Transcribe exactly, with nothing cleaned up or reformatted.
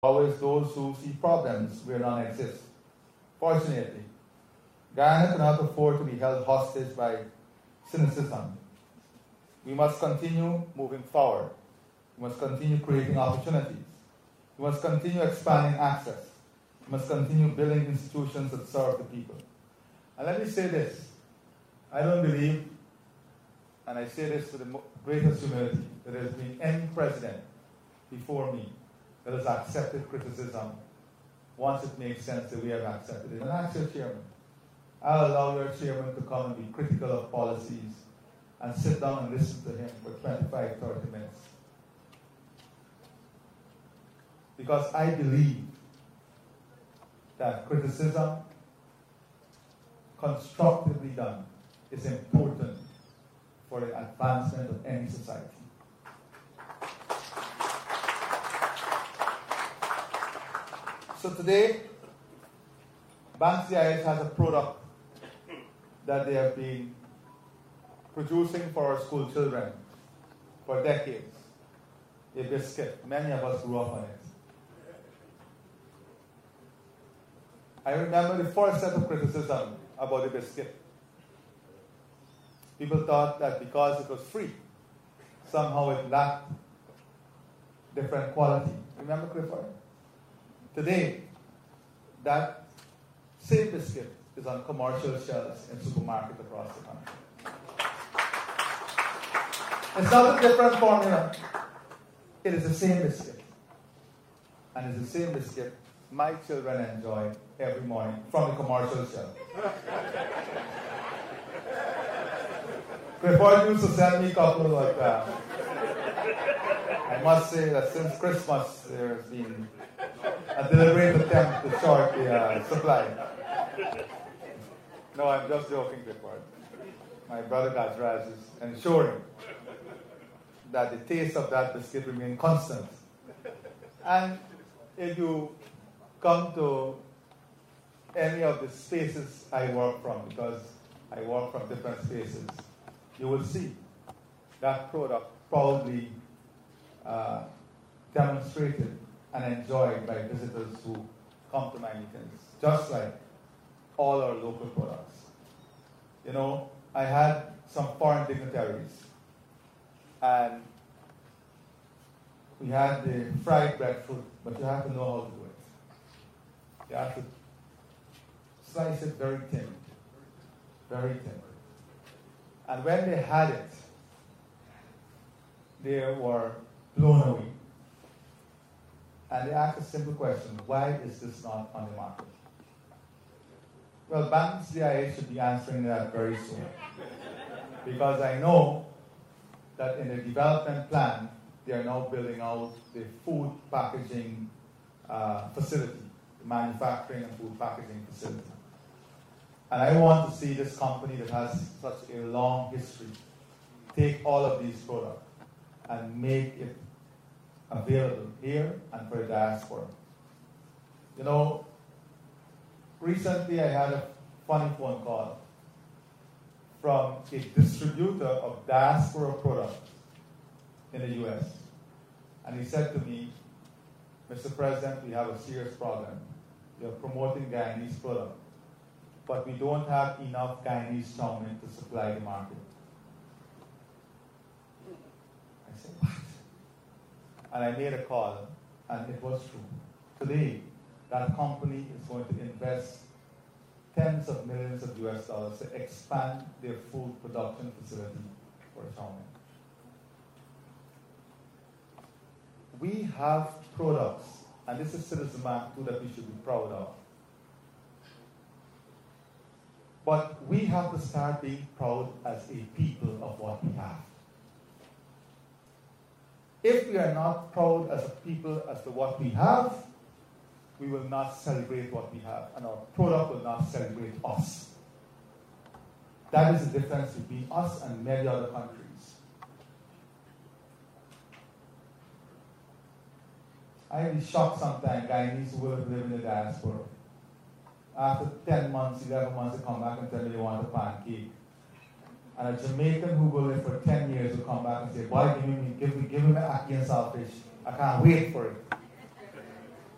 always those who see problems where none exist. Fortunately, Guyana cannot afford to be held hostage by cynicism. We must continue moving forward. We must continue creating opportunities. We must continue expanding access. We must continue building institutions that serve the people. And let me say this. I don't believe, and I say this with the greatest humility, that there has been any president before me that has accepted criticism once it makes sense that we have accepted it. And ask your chairman. I'll allow your chairman to come and be critical of policies and sit down and listen to him for twenty-five, thirty minutes. Because I believe that criticism, constructively done, is important for the advancement of any society. So today, Banks D I H has a product that they have been producing for our school children for decades. A biscuit. Many of us grew up on it. I remember the first set of criticism about the biscuit. People thought that because it was free, somehow it lacked different quality. Remember, Clifford? Today, that same biscuit is on commercial shelves in supermarkets across the country. It's not a different formula. It is the same biscuit. And it's the same biscuit my children enjoy every morning from the commercial shelf. Clifford used to send me a couple like that. I must say that since Christmas, there's been a deliberate attempt to short the uh, supply. No, I'm just joking, Clifford. My brother Gajraj is ensuring that the taste of that biscuit remains constant. And if you come to any of the spaces I work from, because I work from different spaces, you will see that product proudly uh, demonstrated and enjoyed by visitors who come to my meetings, just like all our local products. You know, I had some foreign dignitaries, and we had the fried breadfruit, but you have to know how to do it. You have to slice it very thin, very thin. And when they had it, they were blown away. And they asked a simple question: why is this not on the market? Well, Banks D I H should be answering that very soon. Because I know that in the development plan, they are now building out the food packaging uh, facility, the manufacturing and food packaging facility. And I want to see this company that has such a long history take all of these products and make it available here and for the diaspora. You know, recently I had a funny phone call from a distributor of diaspora products in the U S. And he said to me, Mister President, we have a serious problem. We are promoting Guyanese products, but we don't have enough Guyanese chow mein to supply the market. I said, what? And I made a call, and it was true. Today, that company is going to invest tens of millions of U S dollars to expand their food production facility for chow mein. We have products, and this is Citizen Bank too that we should be proud of. But we have to start being proud as a people of what we have. If we are not proud as a people as to what we have, we will not celebrate what we have, and our product will not celebrate us. That is the difference between us and many other countries. I'd be shocked sometimes, Guyanese who will live in the diaspora. After ten months, eleven months, they come back and tell me they want a pancake. And a Jamaican who will live for ten years will come back and say, boy, give me, give me, give me my ackee and saltfish. I can't wait for it.